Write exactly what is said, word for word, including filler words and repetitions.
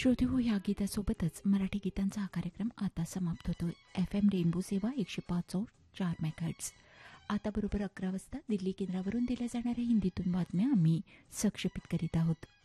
श्रोते हो, या गीतासोबतच मराठी गीतांचा हा कार्यक्रम आता समाप्त होतोय. एफ एम रेनबो सेवा एकशे पाच चार मेगाहर्ट्झ. आता बरोबर अकरा वाजता दिल्ली केंद्रावरून दिल्या जाणाऱ्या हिंदीतून बातम्या आम्ही संक्षेपित करीत आहोत.